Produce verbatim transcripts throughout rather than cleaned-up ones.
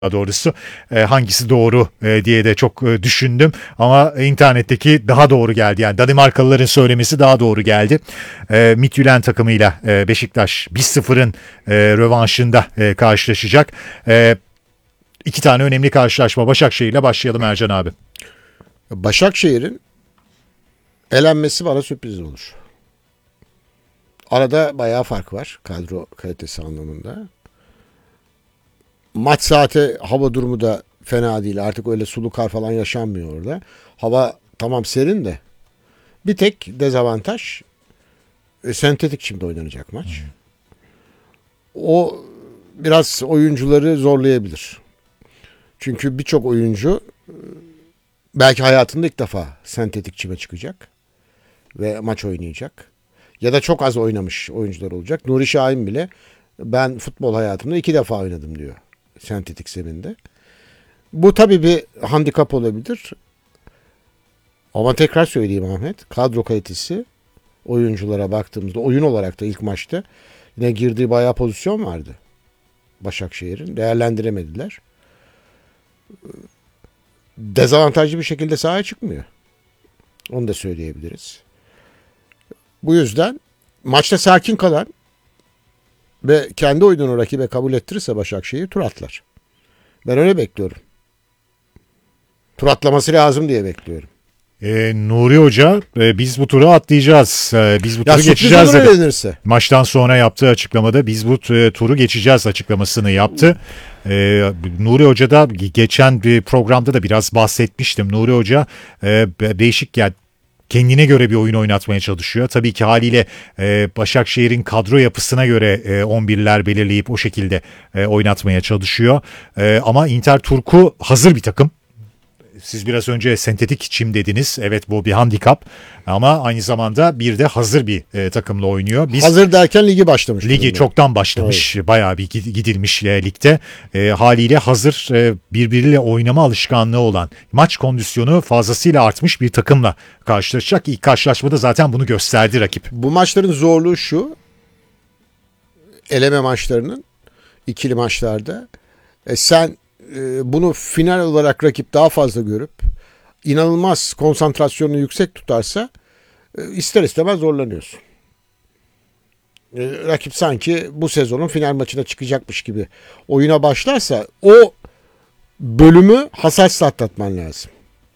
daha doğrusu e, hangisi doğru e, diye de çok e, düşündüm ama internetteki daha doğru geldi. Yani Danimarkalıların söylemesi daha doğru geldi. E, Midtjylland takımıyla e, Beşiktaş bir sıfırın e, rövanşında e, karşılaşacak. E, iki tane önemli karşılaşma. Başakşehir'le başlayalım Ercan abi. Başakşehir'in elenmesi bana sürpriz olur. Arada bayağı fark var kadro kalitesi anlamında. Maç saati, hava durumu da fena değil. Artık öyle sulu kar falan yaşanmıyor orada. Hava tamam serin de. Bir tek dezavantaj e, sentetik çimde oynanacak maç. Hmm. O biraz oyuncuları zorlayabilir. Çünkü birçok oyuncu belki hayatında ilk defa sentetik çime çıkacak ve maç oynayacak. Ya da çok az oynamış oyuncular olacak. Nuri Şahin bile ben futbol hayatımda iki defa oynadım diyor sentetik zeminde. Bu tabii bir handikap olabilir. Ama tekrar söyleyeyim Ahmet. Kadro kalitesi oyunculara baktığımızda oyun olarak da ilk maçta yine girdiği bayağı pozisyon vardı. Başakşehir'in. Değerlendiremediler. Dezavantajlı bir şekilde sahaya çıkmıyor. Onu da söyleyebiliriz. Bu yüzden maçta sakin kalan ve kendi oyununu rakibe kabul ettirirse Başakşehir tur atlar. Ben öyle bekliyorum. Tur atlaması lazım diye bekliyorum. Ee, Nuri Hoca e, biz bu turu atlayacağız. E, biz bu turu ya geçeceğiz dedi. Denirse. Maçtan sonra yaptığı açıklamada biz bu e, turu geçeceğiz açıklamasını yaptı. Ee, Nuri Hoca da geçen bir programda da biraz bahsetmiştim. Nuri Hoca e, değişik yani kendine göre bir oyun oynatmaya çalışıyor. Tabii ki haliyle e, Başakşehir'in kadro yapısına göre e, on birler belirleyip o şekilde e, oynatmaya çalışıyor. E, ama Inter Turku hazır bir takım. Siz biraz önce sentetik çim dediniz. Evet, bu bir handikap ama aynı zamanda bir de hazır bir e, takımla oynuyor. Biz, hazır derken ligi başlamış. Ligi durumda. Çoktan başlamış. Evet. Bayağı bir gidilmiş e, ligde. E, haliyle hazır e, birbiriyle oynama alışkanlığı olan, maç kondisyonu fazlasıyla artmış bir takımla karşılaşacak. İlk karşılaşmada zaten bunu gösterdi rakip. Bu maçların zorluğu şu. Eleme maçlarının ikili maçlarda e, sen bunu final olarak rakip daha fazla görüp inanılmaz konsantrasyonunu yüksek tutarsa ister istemez zorlanıyorsun. Rakip sanki bu sezonun final maçına çıkacakmış gibi oyuna başlarsa o bölümü hassas atlatman lazım.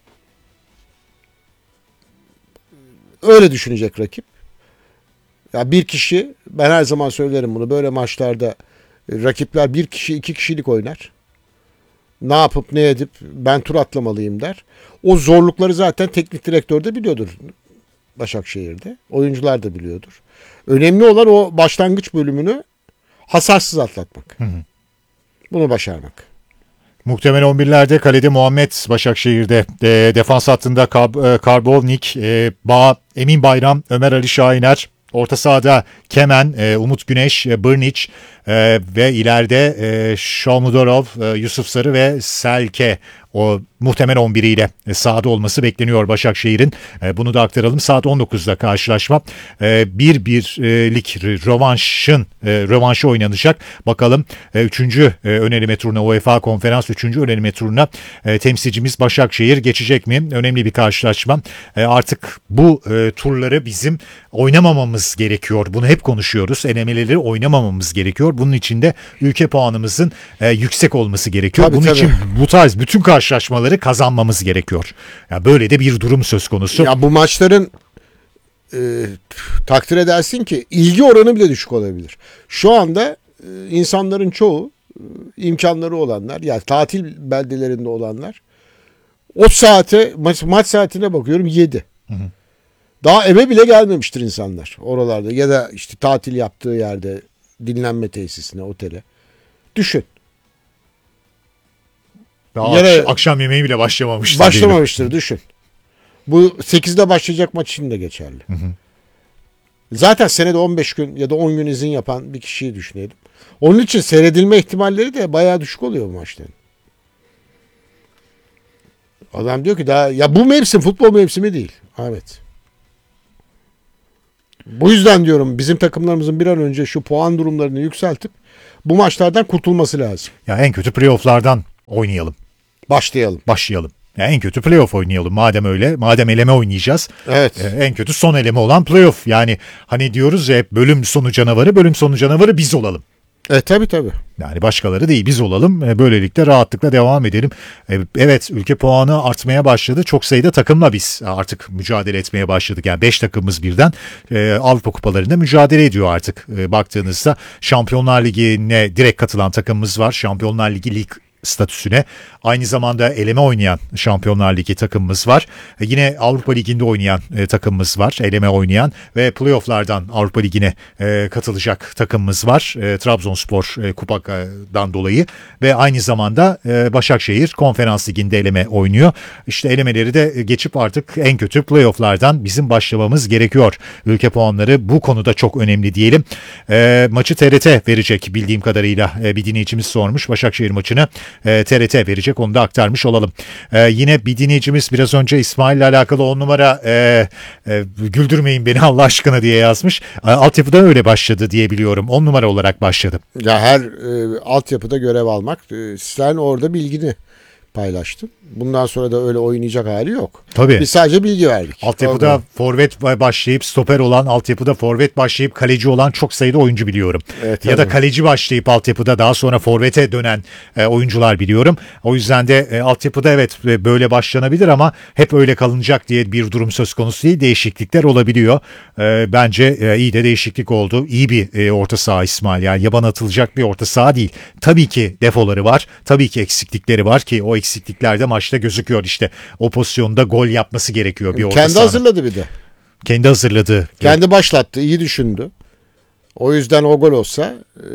Öyle düşünecek rakip. Ya bir kişi, ben her zaman söylerim bunu, böyle maçlarda rakipler bir kişi iki kişilik oynar. Ne yapıp ne edip ben tur atlamalıyım der. O zorlukları zaten teknik direktör de biliyordur Başakşehir'de. Oyuncular da biliyordur. Önemli olan o başlangıç bölümünü hasarsız atlatmak. Hı hı. Bunu başarmak. Muhtemel on birlerde kalede Muhammed Başakşehir'de. E, defans hattında Kab- e, Karbovnik, e, Bağ, Emin Bayram, Ömer Ali Şahiner. Orta sahada Kemen, e, Umut Güneş, e, Brnić e, ve ileride e, Şomudorov, e, Yusuf Sarı ve Selke. O muhtemel on biriyle sahada olması bekleniyor Başakşehir'in. E, bunu da aktaralım. Saat on dokuzda karşılaşma. E, bir birlik rövanşın e, rövanşı oynanacak. Bakalım e, üçüncü e, ön eleme turuna, UEFA Konferans üçüncü ön eleme turuna e, temsilcimiz Başakşehir geçecek mi? Önemli bir karşılaşma. E, artık bu e, turları bizim oynamamamız gerekiyor. Bunu hep konuşuyoruz. Elemeleri oynamamamız gerekiyor. Bunun için de ülke puanımızın e, yüksek olması gerekiyor. Tabii, Bunun tabii. için bu tarz bütün karşılaşmaları kazanmamız gerekiyor. Ya böyle de bir durum söz konusu. Ya bu maçların e, takdir edersin ki ilgi oranı bile düşük olabilir. Şu anda e, insanların çoğu e, imkanları olanlar, yani tatil beldelerinde olanlar, o saate maç, maç saatine bakıyorum yedi. Hı hı. Daha eve bile gelmemiştir insanlar oralarda ya da işte tatil yaptığı yerde, dinlenme tesisine, otele. Düşün. Daha Yere, akşam yemeği bile başlamamıştır. Başlamamıştır düşün. Bu sekizde başlayacak maç için de geçerli. Hı hı. Zaten senede on beş gün ya da on gün izin yapan bir kişiyi düşünelim. Onun için seyredilme ihtimalleri de bayağı düşük oluyor bu maçların. Adam diyor ki daha ya bu mevsim futbol mevsimi değil. Evet. Bu yüzden diyorum bizim takımlarımızın bir an önce şu puan durumlarını yükseltip bu maçlardan kurtulması lazım. Ya en kötü playoff'lardan Oynayalım. Başlayalım. Başlayalım. Yani en kötü playoff oynayalım madem öyle. Madem eleme oynayacağız. Evet. E, en kötü son eleme olan playoff. Yani hani diyoruz ya hep bölüm sonu canavarı, bölüm sonu canavarı biz olalım. E tabii tabii. Yani başkaları değil biz olalım. E, böylelikle rahatlıkla devam edelim. E, evet ülke puanı artmaya başladı. Çok sayıda takımla biz artık mücadele etmeye başladık. Yani beş takımımız birden e, Avrupa kupalarında mücadele ediyor artık. E, baktığınızda Şampiyonlar Ligi'ne direkt katılan takımımız var. Şampiyonlar Ligi lig statüsüne. Aynı zamanda eleme oynayan Şampiyonlar Ligi takımımız var. E, yine Avrupa Ligi'nde oynayan e, takımımız var. Eleme oynayan ve playofflardan Avrupa Ligi'ne e, katılacak takımımız var. E, Trabzonspor e, kupadan dolayı ve aynı zamanda e, Başakşehir Konferans Ligi'nde eleme oynuyor. İşte elemeleri de geçip artık en kötü playofflardan bizim başlamamız gerekiyor. Ülke puanları bu konuda çok önemli diyelim. E, maçı T R T verecek bildiğim kadarıyla e, bir dinleyicimiz sormuş. Başakşehir maçını e, T R T verecek. Onu da aktarmış olalım. E, yine bir dinleyicimiz biraz önce İsmail'le alakalı on numara e, e, güldürmeyin beni Allah aşkına diye yazmış. E, altyapıda öyle başladı diye biliyorum. on numara olarak başladı. Ya her e, altyapıda görev almak. E, sen orada bilgini paylaştın. Bundan sonra da öyle oynayacak hali yok. Tabii. Biz sadece bilgi verdik. Altyapıda Orada. forvet başlayıp stoper olan, altyapıda forvet başlayıp kaleci olan çok sayıda oyuncu biliyorum. Evet, ya da tabii. kaleci başlayıp altyapıda daha sonra forvete dönen e, oyuncular biliyorum. O yüzden de e, altyapıda evet e, böyle başlanabilir ama hep öyle kalınacak diye bir durum söz konusu değil. Değişiklikler olabiliyor. E, bence e, iyi de değişiklik oldu. İyi bir e, orta saha İsmail. Yani yaban atılacak bir orta saha değil. Tabii ki defoları var. Tabii ki eksiklikleri var ki o eksiklikler de maçta gözüküyor işte. O pozisyonda gol yapması gerekiyor bir orta Kendi sahanın. hazırladı bir de. Kendi hazırladı. Kendi başlattı. İyi düşündü. O yüzden o gol olsa e,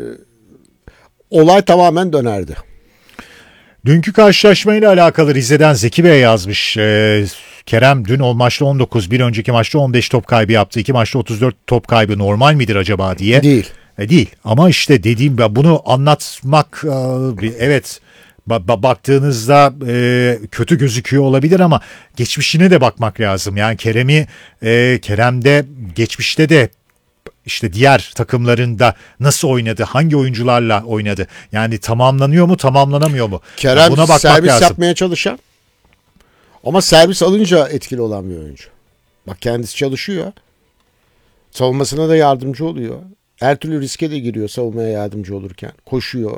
olay tamamen dönerdi. Dünkü karşılaşmayla alakalı Rize'den Zeki Bey yazmış. Ee, Kerem dün o maçta on dokuz, bir önceki maçta on beş top kaybı yaptı. İki maçta otuz dört top kaybı normal midir acaba diye. Değil. E, değil ama işte dediğim ben bunu anlatmak e, evet ba- ba- baktığınızda e, kötü gözüküyor olabilir ama geçmişine de bakmak lazım. Yani Kerem'i e, Kerem'de geçmişte de işte diğer takımlarında nasıl oynadı, hangi oyuncularla oynadı? Yani tamamlanıyor mu, tamamlanamıyor mu? Kerem Yani buna bakmak servis lazım. yapmaya çalışan ama servis alınca etkili olan bir oyuncu. Bak kendisi çalışıyor. Savunmasına da yardımcı oluyor. Her türlü riske de giriyor savunmaya yardımcı olurken. Koşuyor.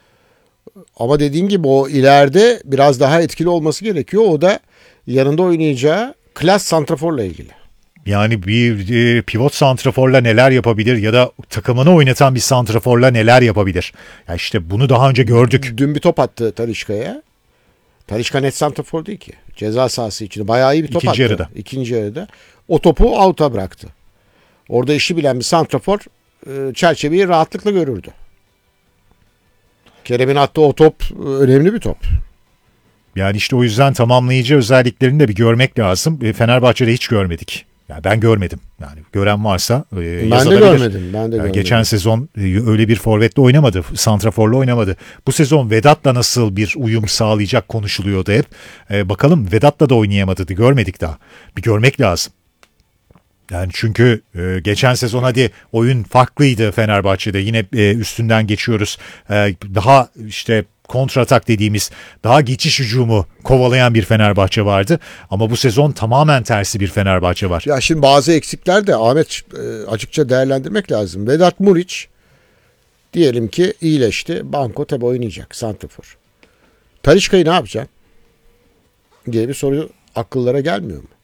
Ama dediğim gibi o ileride biraz daha etkili olması gerekiyor. O da yanında oynayacağı klas santraforla ilgili. Yani bir e, pivot santraforla neler yapabilir ya da takımını oynatan bir santraforla neler yapabilir? Ya işte bunu daha önce gördük. Dün bir top attı Talisca'ya. Talisca net santrafor değil ki. Ceza sahası içinde bayağı iyi bir top İkinci attı. yarıda. İkinci yarıda. O topu out'a bıraktı. Orada işi bilen bir santrafor e, çerçeveyi rahatlıkla görürdü. Kerem'in attığı o top e, önemli bir top. Yani işte o yüzden tamamlayıcı özelliklerini de bir görmek lazım. E, Fenerbahçe'de hiç görmedik. Yani ben görmedim. Yani gören varsa e, Ben de yazabilir. görmedim. Ben de Yani görmedim. geçen sezon e, öyle bir forvetle oynamadı. Santraforla oynamadı. Bu sezon Vedat'la nasıl bir uyum sağlayacak konuşuluyordu hep. E, bakalım Vedat'la da oynayamadı. Görmedik daha. Bir görmek lazım. Yani çünkü e, geçen sezon hadi oyun farklıydı Fenerbahçe'de. Yine e, üstünden geçiyoruz. E, daha işte kontratak dediğimiz daha geçiş hücumu kovalayan bir Fenerbahçe vardı. Ama bu sezon tamamen tersi bir Fenerbahçe var. Ya şimdi bazı eksikler de Ahmet e, açıkça değerlendirmek lazım. Vedat Muriç diyelim ki iyileşti. Banko tabi oynayacak. Santrafor. Talisca'yı ne yapacaksın? Diye bir soru akıllara gelmiyor mu?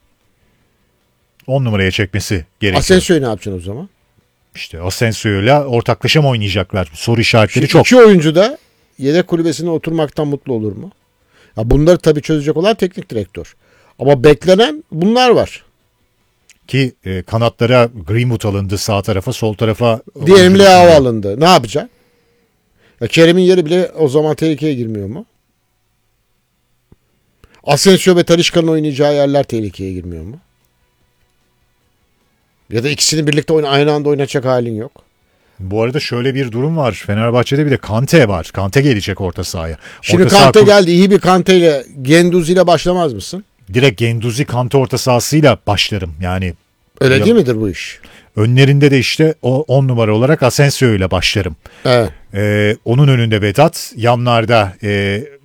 on numaraya çekmesi gerekiyor. Asensio'yu ne yapacaksın o zaman? İşte Asensio'yla ortaklaşa mı oynayacaklar? Soru işaretleri Şu çok. iki oyuncu da yedek kulübesine oturmaktan mutlu olur mu? Ya bunları tabii çözecek olan teknik direktör. Ama beklenen bunlar var. Ki e, kanatlara Greenwood alındı sağ tarafa, sol tarafa. Diyelim Leao alındı. Ne yapacaksın? Ya Kerem'in yeri bile o zaman tehlikeye girmiyor mu? Asensio ve Talisca'nın oynayacağı yerler tehlikeye girmiyor mu? Ya da ikisini birlikte oyna, aynı anda oynatacak halin yok. Bu arada şöyle bir durum var. Fenerbahçe'de bir de Kante var. Kante gelecek orta sahaya. Şimdi Orta saha Kante kur- geldi. İyi bir Kante ile Genduzi ile başlamaz mısın? Direkt Genduzi Kante orta sahasıyla başlarım. Yani Öyle Ya- değil midir bu iş? önlerinde de işte o on numara olarak Asensio ile başlarım. Evet. Ee, onun önünde Vedat, yanlarda e,